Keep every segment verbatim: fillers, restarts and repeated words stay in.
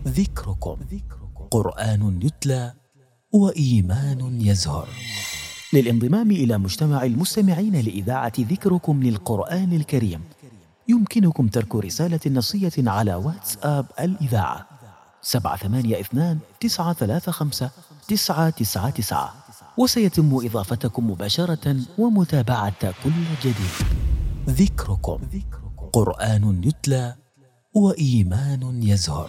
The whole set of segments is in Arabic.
ذكركم قرآن يتلى وإيمان يزهر. للانضمام إلى مجتمع المستمعين لإذاعة ذكركم للقرآن الكريم يمكنكم ترك رسالة نصية على واتساب الإذاعة سبعة ثمانية اثنان تسعة ثلاثة خمسة تسعة تسعة تسعة، وسيتم إضافتكم مباشرة ومتابعة كل جديد. ذكركم قرآن يتلى وإيمان يزهر.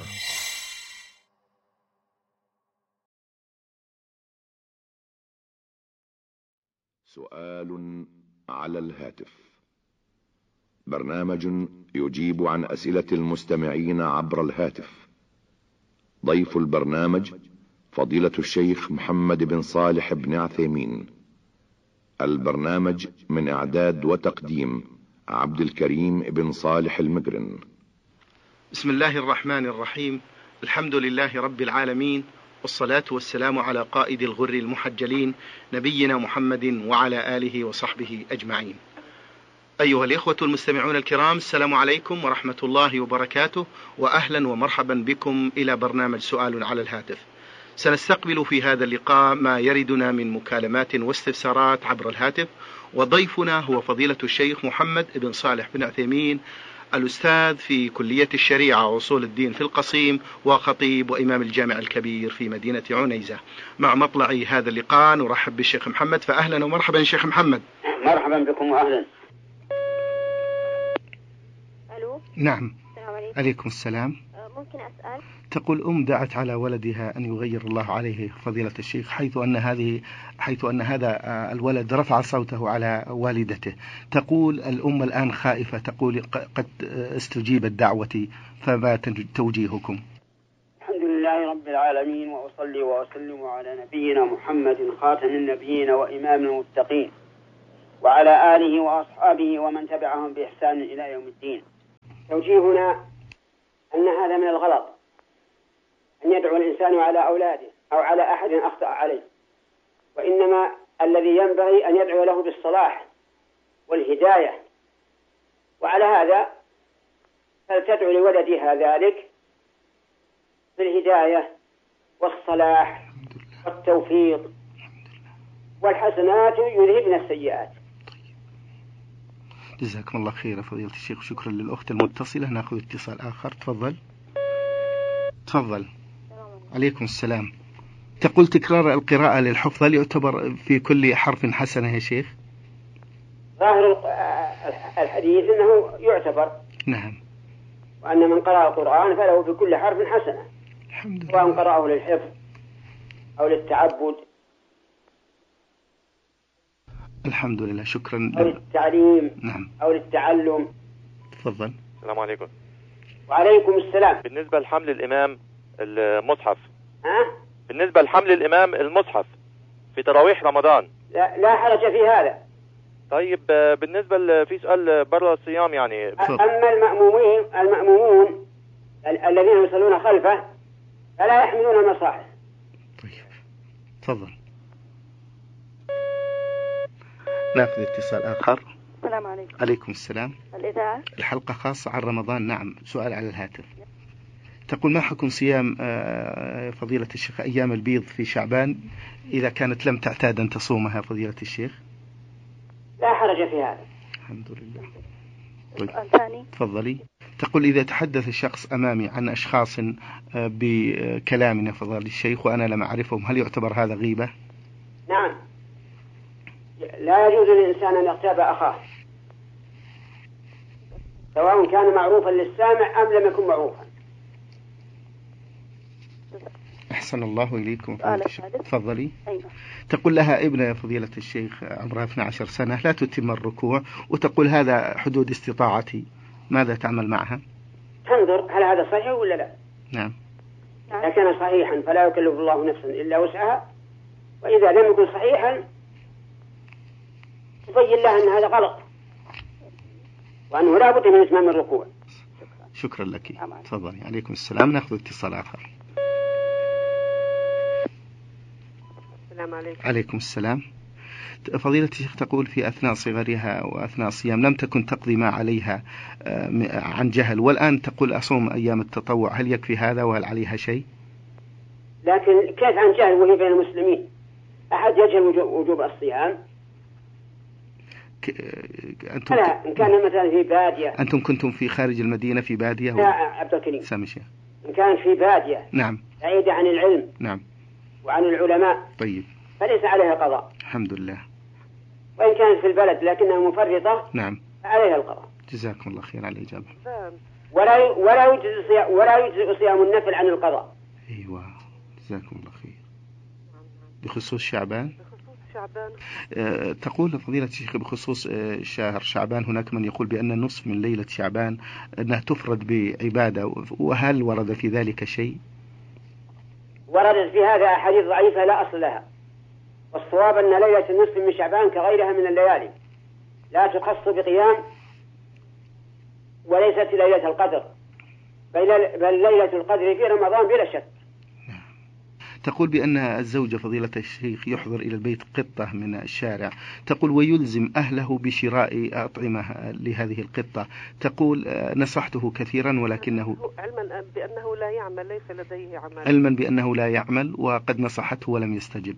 سؤال على الهاتف، برنامج يجيب عن أسئلة المستمعين عبر الهاتف. ضيف البرنامج فضيلة الشيخ محمد بن صالح بن عثيمين. البرنامج من إعداد وتقديم عبد الكريم بن صالح المقرن. بسم الله الرحمن الرحيم. الحمد لله رب العالمين، والصلاة والسلام على قائد الغر المحجلين نبينا محمد وعلى آله وصحبه أجمعين. أيها الإخوة المستمعون الكرام، السلام عليكم ورحمة الله وبركاته، وأهلا ومرحبا بكم إلى برنامج سؤال على الهاتف. سنستقبل في هذا اللقاء ما يردنا من مكالمات واستفسارات عبر الهاتف، وضيفنا هو فضيلة الشيخ محمد بن صالح بن عثيمين، الأستاذ في كلية الشريعة وأصول الدين في القصيم، وخطيب وإمام الجامع الكبير في مدينة عنيزة. مع مطلع هذا اللقاء نرحب بالشيخ محمد، فأهلا ومرحبا شيخ محمد. مرحبا بكم وأهلا. ألو. نعم. السلام عليكم. عليكم السلام. ممكن أسأل؟ تقول أم دعت على ولدها أن يغير الله عليه فضيلة الشيخ، حيث أن هذه حيث أن هذا الولد رفع صوته على والدته. تقول الأم الآن خائفة، تقول قد استجيبت دعوتي، فما توجيهكم؟ الحمد لله رب العالمين، وأصلي وأسلم على نبينا محمد خاتم النبيين وإمام المتقين، وعلى آله وأصحابه ومن تبعهم بإحسان إلى يوم الدين. توجيهنا أن هذا من الغلط أن يدعو الإنسان على أولاده أو على أحد أخطأ عليه، وإنما الذي ينبغي أن يدعو له بالصلاح والهداية. وعلى هذا فلتدعو لولدها ذلك بالهداية والصلاح والتوفيق، والحسنات يذهبن السيئات. جزاكم الله خير فضيلة الشيخ. شكرا للأخت المتصلة. نأخذ اتصال آخر. تفضل تفضل. عليكم السلام. تقول تكرار القراءة للحفظ هل يعتبر في كل حرف حسنة يا شيخ؟ ظاهر الحديث أنه يعتبر. نعم. وأن من قرأ القرآن فله في كل حرف حسنة، الحمد لله، سواء قرأه للحفظ أو للتعبد الحمد لله. شكرا. أو للتعليم. نعم. أو للتعلم. تفضل. السلام عليكم. وعليكم السلام. بالنسبة لحمل الإمام المصحف، ها؟ بالنسبة لحمل الإمام المصحف في تراويح رمضان، لا, لا حرج في هذا. طيب بالنسبة في سؤال برا الصيام يعني. أما المأمومين المأمومون الذين يصلون خلفه فلا يحملون المصاحف. طيب تفضل. ناخذ اتصال آخر. السلام عليكم. عليكم السلام. الإذاعة الحلقة خاصة عن رمضان. نعم. سؤال على الهاتف. تقول ما حكم صيام فضيلة الشيخ أيام البيض في شعبان إذا كانت لم تعتاد أن تصومها فضيلة الشيخ؟ لا حرج في هذا. الحمد لله. طيب. ثاني. تفضلي. تقول إذا تحدث الشخص أمامي عن أشخاص بكلامنا فضيلة الشيخ وأنا لم أعرفهم، هل يعتبر هذا غيبة؟ نعم. لا يجوز للإنسان أن يغتاب أخاه، سواء كان معروفا للسامع أم لم يكن معروفا. أحسن الله إليكم. تفضلي. أيوة. تقول لها ابنة فضيلة الشيخ عمرها اثنتي عشرة سنة لا تتم الركوع، وتقول هذا حدود استطاعتي، ماذا تعمل معها؟ تنظر هل هذا صحيح ولا لا. نعم. إذا كان صحيحا فلا يكلف الله نفسا إلا وسعها، وإذا لم يكن صحيحا تبين له أن هذا غلط وأنه لا بد من إتمام الركوع. شكرا لك. تفضلي. عليكم السلام. نأخذ اتصال آخر. السلام عليكم. عليكم السلام. فضيلة الشيخ تقول في أثناء صغرها وأثناء الصيام لم تكن تقضي ما عليها عن جهل، والآن تقول أصوم أيام التطوع، هل يكفي هذا وهل عليها شيء؟ لكن كيف عن جهل وهي بين المسلمين؟ أحد يجهل وجوب الصيام؟ أنتم لا، إن كان مثلا في بادية. أنتم كنتم في خارج المدينة في بادية؟ لا عبد الكريم، سامي شيخ. إن كان في بادية نعم بعيدة عن العلم نعم وعن العلماء طيب فليس عليها قضاء. الحمد لله. وإن كانت في البلد لكنها مفرطة نعم عليها القضاء. جزاكم الله خير على الإجابة. ولا ولا يجزئ صيام ولا يجزئ صيام النفل عن القضاء. أيوة جزاكم الله خير. بخصوص شعبان شعبان أه تقول فضيلة الشيخ بخصوص أه شهر شعبان هناك من يقول بأن النصف من ليلة شعبان أنها تفرد بعبادة، وهل ورد في ذلك شيء؟ وردت في هذا أحاديث ضعيفة لا أصل لها، والصواب أن ليلة النصف من شعبان كغيرها من الليالي لا تخص بقيام، وليست ليلة القدر، بل ليلة القدر في رمضان بلا شك. تقول بأن الزوجة فضيلة الشيخ يحضر إلى البيت قطة من الشارع، تقول ويلزم أهله بشراء أطعمة لهذه القطة، تقول نصحته كثيرا ولكنه علما بأنه لا يعمل، ليس لديه عمل، علما بأنه لا يعمل وقد نصحته ولم يستجب.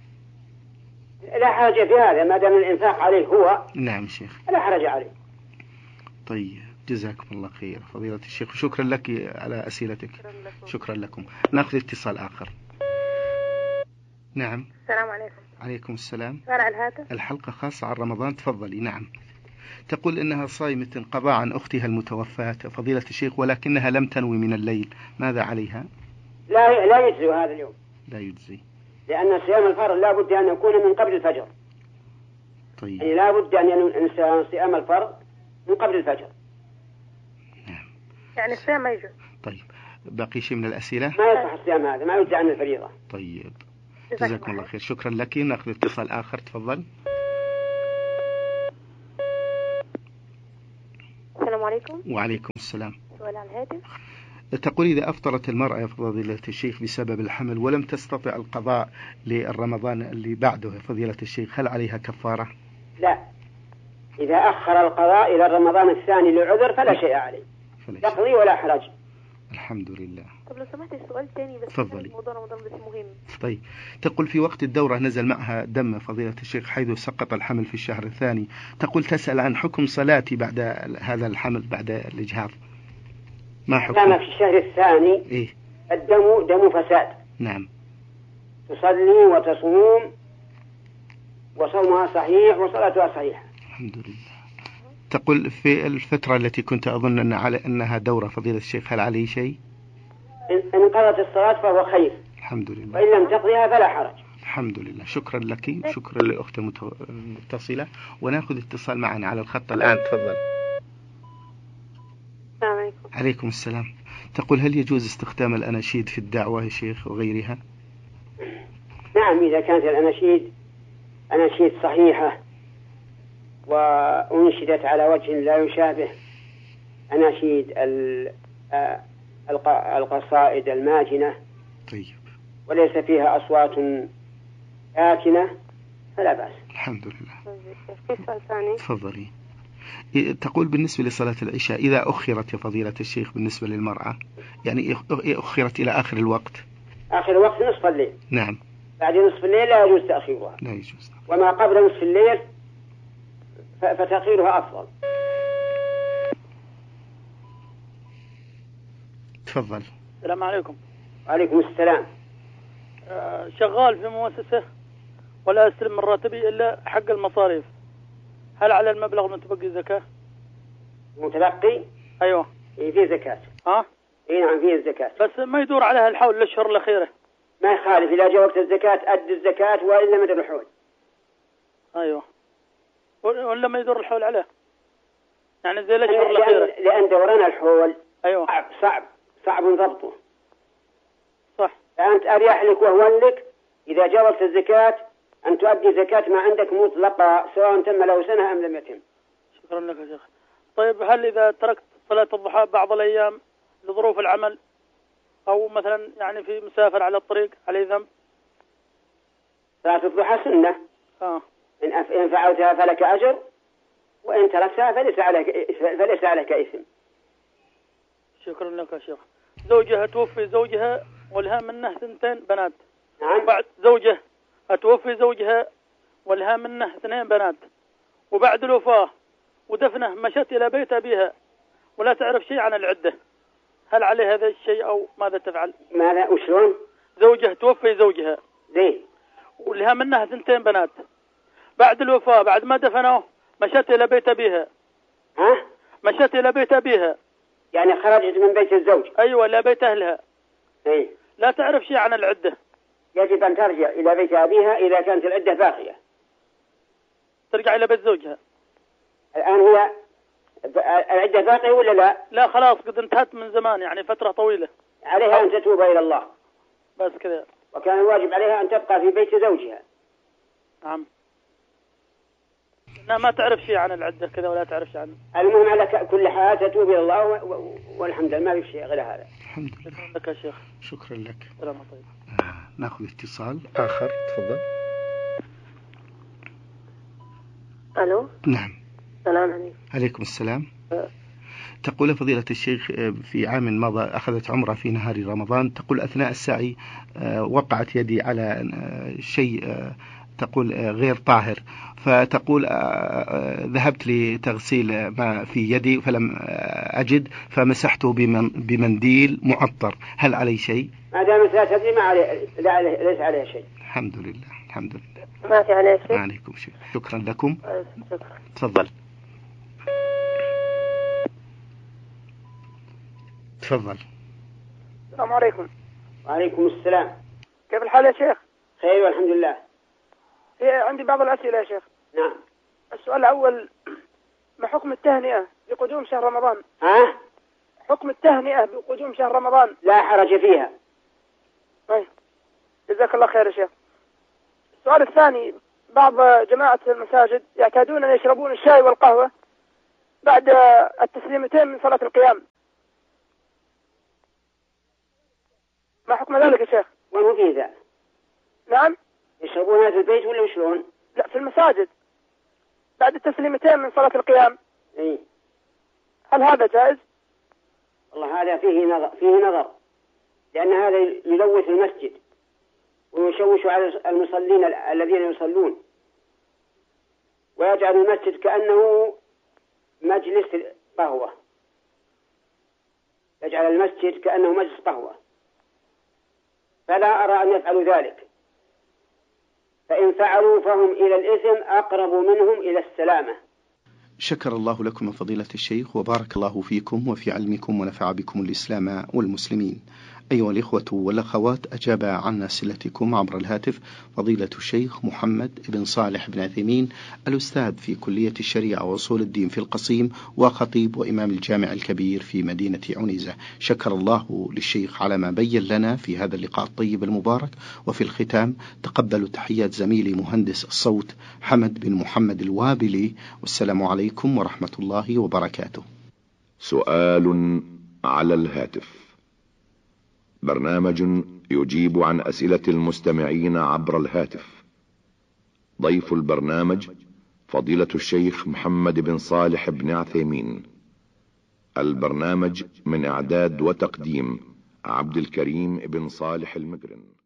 لا حرج في هذا ما دام الإنفاق عليه هو. نعم شيخ لا حرج عليه. طيب جزاكم الله خير فضيلة الشيخ، شكرا لك على أسئلتك. شكرا لكم. نأخذ اتصال آخر. نعم. السلام عليكم. عليكم السلام. على الهاتف. الحلقة خاصة عن رمضان، تفضلي. نعم. تقول إنها صائمة قضاء عن أختها المتوفاة فضيلة الشيخ، ولكنها لم تنوي من الليل، ماذا عليها؟ لا لا يجزي هذا اليوم. لا يجزي. لأن صيام الفرض لا بد أن يكون من قبل الفجر. طيب. يعني لا بد أن ينسى صيام الفرض من قبل الفجر. نعم. يعني الصيام ما يجوز. طيب باقي شيء من الأسئلة؟ ما يصح الصيام هذا، ما يجزي عن الفريضة. طيب جزاكم الله خير، شكرا لك. نأخذ اتصال آخر، تفضل. السلام عليكم. وعليكم السلام. سؤال على الهاتف. تقول إذا أفطرت المرأة يا فضيلة الشيخ بسبب الحمل ولم تستطع القضاء للرمضان اللي بعده يا فضيلة الشيخ، هل عليها كفارة؟ لا، إذا أخر القضاء إلى رمضان الثاني لعذر فلا شيء عليه، يقضي ولا حرج. الحمد لله. طب لو سمحت السؤال تاني بس. تفضلي. موضوع رمضان بس مهم. طيب تقول في وقت الدورة نزل معها دم فضيلة الشيخ حيث سقط الحمل في الشهر الثاني، تقول تسأل عن حكم صلاتي بعد هذا الحمل بعد الإجهاض، ما حكم؟ كان في الشهر الثاني إيه؟ الدم دم فساد. نعم. تصلي وتصوم وصومها صحيح وصلاتها صحيحة. الحمد لله. تقول في الفترة التي كنت أظن أن على أنها دورة فضيلة الشيخ هل عليه شيء؟ إن قضت الصلاة فهو خير. الحمد لله. وإن لم تقضيها فلا حرج. الحمد لله. شكرا لك، شكرا للأخت المتصلة. ونأخذ اتصال معنا على الخط الآن، تفضل. السلام عليكم. عليكم السلام. تقول هل يجوز استخدام الأناشيد في الدعوة يا شيخ وغيرها؟ نعم، إذا كانت الأناشيد أناشيد صحيحة وأنشدت على وجه لا يشابه أناشيد القصائد الماجنة، طيب، وليس فيها أصوات آكنة فلا بأس. الحمد لله. في سؤال ثاني. تفضلي. تقول بالنسبة لصلاة العشاء إذا أخرت يا فضيلة الشيخ بالنسبة للمرأة، يعني أخرت إلى آخر الوقت. آخر الوقت نصف الليل. نعم. بعد نصف الليل لا يجوز تأخيرها. لا يجوز. وما قبل نصف الليل فتأخيرها أفضل. تفضل. السلام عليكم. وعليكم السلام. آه شغال في مؤسسة ولا أستلم من راتبي إلا حق المصاريف، هل على المبلغ المتبقي زكاة؟ متبقي؟ أيوة. إيه فيه زكاة. ها؟ إيه نعم فيه الزكاة. بس ما يدور عليها الحول للشهر الأخيرة. ما يخالف، إذا جاء وقت الزكاة أدي الزكاة وإلا مدى الحول. أيوة. ولا ما يدور الحول عليه، يعني زي الأشهر الأخيرة. لأن, لأن دوران الحول أيوة. صعب صعب صعب ضبطه. صح. فأنت أريح لك وهو لك إذا جاء وقت الزكاة أن تؤدي زكاة ما عندك مطلقة سواء تم له سنة أم لم يتم. شكرا لك يا شيخ. طيب هل إذا تركت صلاة الضحى بعض الأيام لظروف العمل أو مثلا يعني في مسافر على الطريق عليه ذنب؟ صلاة الضحى سنة. آه. إن إن فعلتها فلك أجر، وإن تركتها فليس عليك فليس عليك إثم. شكرا لك يا شيخ. زوجها توفي زوجها ولها منه ثنتين بنات. نعم. بعد زوجه توفي زوجها ولها منه اثنين بنات، وبعد الوفاة ودفنه مشت إلى بيت أبيها ولا تعرف شيء عن العدة، هل عليه هذا الشيء أو ماذا تفعل؟ ماذا وشلون؟ زوجها توفي زوجها زين ولها منها ثنتين بنات، بعد الوفاة بعد ما دفنوه مشت إلى بيت أبيها. ها؟ مشت إلى بيت أبيها، يعني خرجت من بيت الزوج. أيوة إلى بيت أهلها. إيه. لا تعرف شيء عن العدة. يجب أن ترجع إلى بيت أبيها إذا كانت العدة باقية. ترجع إلى بيت زوجها. الآن هي العدة باقية ولا لا؟ لا خلاص قد انتهت من زمان، يعني فترة طويلة. عليها أن تتوب إلى الله. بس كذا. وكان الواجب عليها أن تبقى في بيت زوجها. نعم. لا ما تعرف شيء عن العدة كذا ولا تعرف شيء عنه. المهم على كل حال تتوب إلى الله و... و... والحمد لله ما في شيء غير هذا. الحمد لله. شكرا لك يا شيخ. شكرا لك. سلام طيب. آه ناخذ اتصال آخر، تفضل. الو. نعم. السلام عليكم. عليكم السلام. أه. تقول فضيلة الشيخ في عام مضى أخذت عمرة في نهار رمضان، تقول أثناء السعي وقعت يدي على شيء تقول غير طاهر، فتقول ذهبت لتغسيل ما في يدي فلم أجد فمسحته بمنديل معطر، هل علي شيء؟ ما دام لا تدري ما عليه، لا عليه ليس عليه شيء. الحمد لله الحمد لله. ما في عليه شيء. عليكم شيء. شكرا لكم. شكرا. تفضل. تفضل. السلام عليكم. وعليكم السلام. كيف الحال يا شيخ؟ خير والحمد لله. عندي بعض الأسئلة يا شيخ. نعم. السؤال الأول، ما حكم التهنئة بقدوم شهر رمضان؟ ها؟ حكم التهنئة بقدوم شهر رمضان؟ لا حرج فيها. طيب جزاك الله خير يا شيخ. السؤال الثاني، بعض جماعة المساجد يعتادون أن يشربون الشاي والقهوة بعد التسليمتين من صلاة القيام، ما حكم ذلك يا شيخ؟ وين هو فيه ذا؟ نعم. يشربونها في البيت ولا شلون؟ لا في المساجد بعد التسليمتين من صلاة القيام. اي. هل هذا جائز؟ والله هذا فيه نظر فيه نظر لأن هذا يلوث المسجد ويشوش على المصلين الذين يصلون، ويجعل المسجد كأنه مجلس قهوة، يجعل المسجد كأنه مجلس قهوة، فلا أرى أن يفعلوا ذلك، فإن فعلوا فهم إلى الإثم أقرب منهم إلى السلامة. شكر الله لكم من فضيلة الشيخ وبارك الله فيكم وفي علمكم ونفع بكم الإسلام والمسلمين. أيها الإخوة والأخوات، أجاب عن أسئلتكم عبر الهاتف فضيلة الشيخ محمد بن صالح بن عثيمين، الأستاذ في كلية الشريعة وأصول الدين في القصيم وخطيب وإمام الجامع الكبير في مدينة عنيزة. شكر الله للشيخ على ما بين لنا في هذا اللقاء الطيب المبارك. وفي الختام تقبلوا تحيات زميلي مهندس الصوت حمد بن محمد الوابلي، والسلام عليكم ورحمة الله وبركاته. سؤال على الهاتف، برنامج يجيب عن أسئلة المستمعين عبر الهاتف. ضيف البرنامج فضيلة الشيخ محمد بن صالح بن عثيمين. البرنامج من إعداد وتقديم عبد الكريم بن صالح المقرن.